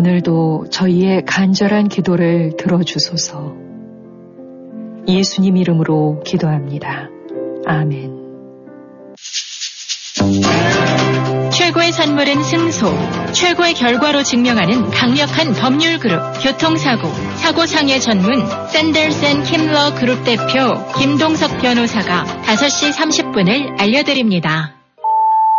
오늘도 저희의 간절한 기도를 들어주소서. 예수님 이름으로 기도합니다. 아멘. 최고의 선물은 승소, 최고의 결과로 증명하는 강력한 법률 그룹, 교통사고, 사고상해 전문 샌더슨 킴러 그룹 대표 김동석 변호사가 5시 30분을 알려드립니다.